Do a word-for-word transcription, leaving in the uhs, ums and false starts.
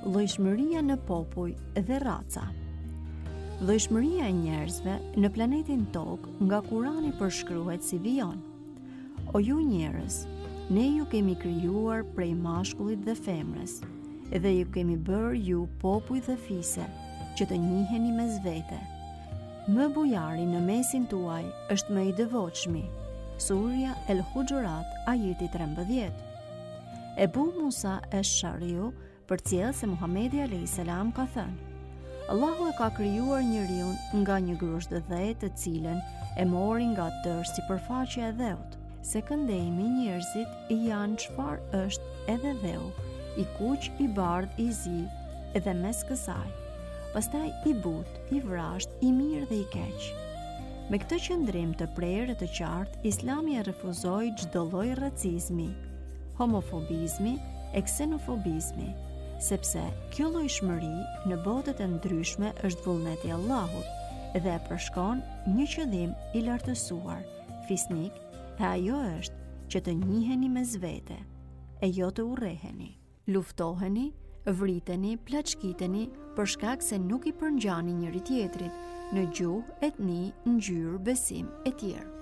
Llojshmëria në popull dhe raca. Llojshmëria e njerëzve në planetin Tokë nga Kurani përshkruhet si vijon. O ju njerëz, ne ju kemi krijuar prej mashkullit dhe femrës, dhe ju kemi bërë ju popull dhe fise, që të njiheni mes vete. Më bujari në mesin tuaj është më i devotshmi. Surja El Hujurat, ajeti trembëdhjetë. Ebu Musa esh-Shariu përcjell se Muhamedi alayhis salam ka thënë: Allahu e ka krijuar njeriun nga një grusht dhe të cilën e mori nga tërë sipërfaqja e dheut, se këndejmi njerëzit i janë çfarë është edhe dheu, i kuq, i bardh, i zi, edhe mes kësaj. Pastaj i but, i vrasht, i mirë dhe i keq. Me këtë qëndrim të prerë të qartë, Islami e refuzoi çdo lloj racizmi, homofobizmi e ksenofobizmi, sepse kjo llojshmëri në botët e ndryshme është vullneti i Allahut dhe e përshkon një qëllim i lartësuar, fisnik, e ajo është që të njiheni mes vete, e jo të urreheni. Luftoheni, vriteni, plaçkiteni për shkak se nuk i përngjani njëri tjetrit në gjuhë, etni, ngjyrë, besim e tjerë.